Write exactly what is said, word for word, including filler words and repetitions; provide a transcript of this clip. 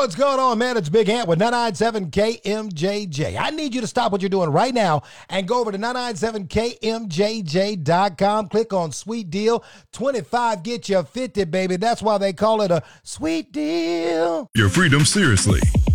what's going on, man? It's Big Ant with nine ninety-seven K M J J. I need you to stop what you're doing right now and go over to nine ninety-seven K M J J dot com. Click on Sweet Deal. twenty-five get you fifty, baby. That's why they call it a sweet deal. Your freedom seriously.